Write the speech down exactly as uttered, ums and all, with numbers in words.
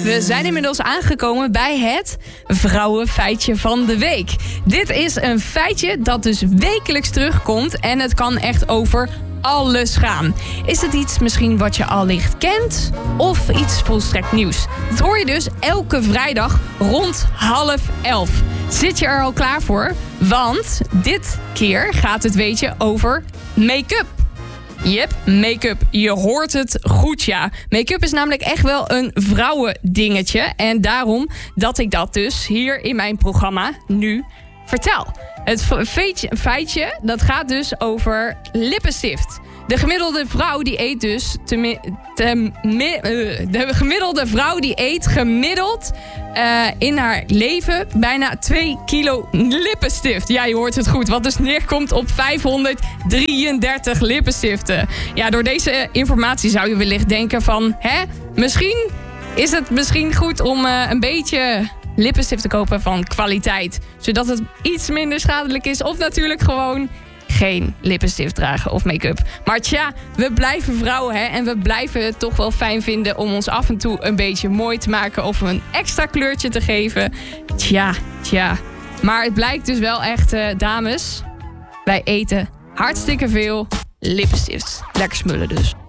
We zijn inmiddels aangekomen bij het vrouwenfeitje van de week. Dit is een feitje dat dus wekelijks terugkomt en het kan echt over alles gaan. Is het iets misschien wat je allicht kent of iets volstrekt nieuws? Dat hoor je dus elke vrijdag rond half elf. Zit je er al klaar voor? Want dit keer gaat het weetje over make-up. Yep, make-up. Je hoort het goed, ja. Make-up is namelijk echt wel een vrouwendingetje. En daarom dat ik dat dus hier in mijn programma nu vertel. Het feitje, feitje dat gaat dus over lippenstift. De gemiddelde vrouw die eet dus... Te, te, uh, de gemiddelde vrouw die eet gemiddeld uh, in haar leven bijna twee kilo lippenstift. Ja, je hoort het goed. Wat dus neerkomt op vijfhonderddrieëndertig lippenstiften. Ja, door deze informatie zou je wellicht denken van... Hè, misschien is het misschien goed om uh, een beetje lippenstift te kopen van kwaliteit. Zodat het iets minder schadelijk is. Of natuurlijk gewoon geen lippenstift dragen of make-up. Maar tja, we blijven vrouwen, hè. En we blijven het toch wel fijn vinden om ons af en toe een beetje mooi te maken. Of een extra kleurtje te geven. Tja, tja. Maar het blijkt dus wel echt, uh, dames. Wij eten hartstikke veel lippenstift. Lekker smullen dus.